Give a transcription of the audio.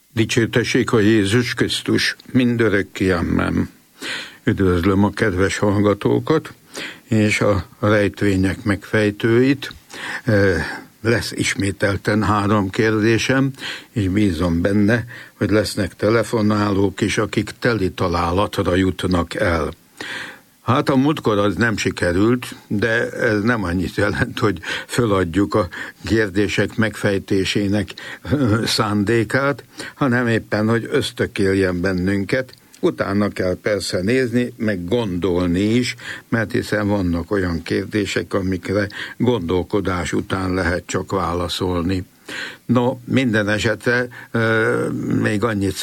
Dicsértessék a Jézus Krisztus, mindörökké amen. Üdvözlöm a kedves hallgatókat, és a rejtvények megfejtőit. Lesz ismételten 3 kérdésem, és bízom benne, hogy lesznek telefonálók is, akik teli találatra jutnak el. Hát a múltkor az nem sikerült, de ez nem annyit jelent, hogy föladjuk a kérdések megfejtésének szándékát, hanem éppen, hogy ösztökéljen bennünket. Utána kell persze nézni, meg gondolni is, mert hiszen vannak olyan kérdések, amikre gondolkodás után lehet csak válaszolni. No, minden esetre még annyit